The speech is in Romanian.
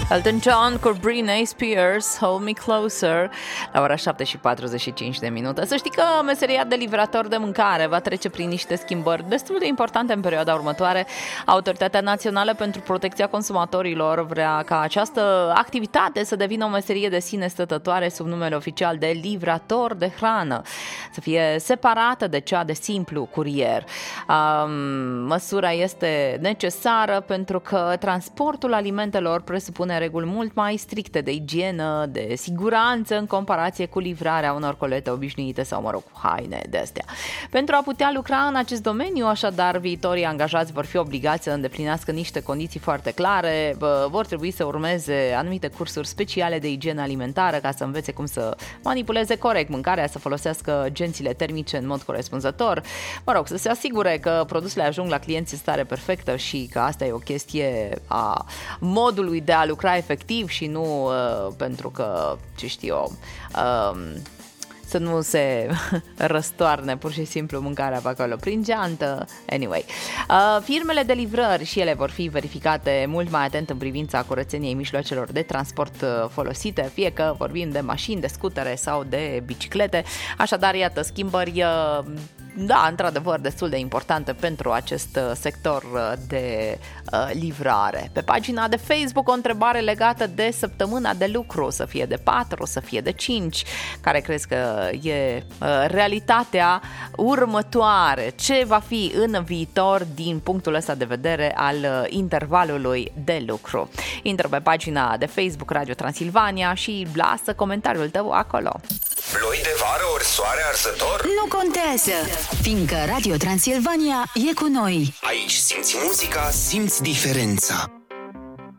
Elton John cu Britney Spears, Hold Me Closer, la ora 7:45. Să știi că meseria de livrator de mâncare va trece prin niște schimbări destul de importante în perioada următoare. Autoritatea Națională pentru Protecția Consumatorilor vrea ca această activitate să devină o meserie de sine stătătoare sub numele oficial de livrator de hrană, să fie separată de cea de simplu curier. Măsura este necesară pentru că transportul alimentelor presupune reguli mult mai stricte de igienă, de siguranță în comparație cu livrarea unor colete obișnuite sau, mă rog, cu haine de astea. Pentru a putea lucra în acest domeniu, așadar, viitorii angajați vor fi obligați să îndeplinească niște condiții foarte clare, vor trebui să urmeze anumite cursuri speciale de igienă alimentară ca să învețe cum să manipuleze corect mâncarea, să folosească gențile termice în mod corespunzător, mă rog, să se asigure că produsele ajung la clienți în stare perfectă și că asta e o chestie a modului de a lucra efectiv și nu pentru că, ce știu eu, să nu se răstoarne pur și simplu mâncarea pe acolo prin geantă. Anyway, firmele de livrări și ele vor fi verificate mult mai atent în privința curățeniei mijloacelor de transport folosite, fie că vorbim de mașini, de scutere sau de biciclete. Așadar, iată, schimbări, da, într-adevăr, destul de importante pentru acest sector de livrare. Pe pagina de Facebook o întrebare legată de săptămâna de lucru, să fie de 4, să fie de 5, care crezi că e realitatea următoare? Ce va fi în viitor din punctul ăsta de vedere al intervalului de lucru? Intră pe pagina de Facebook Radio Transilvania și lasă comentariul tău acolo. Ploi de vară ori soare arzător? Nu contează, fiindcă Radio Transilvania e cu noi. Aici simți muzica, simți diferența.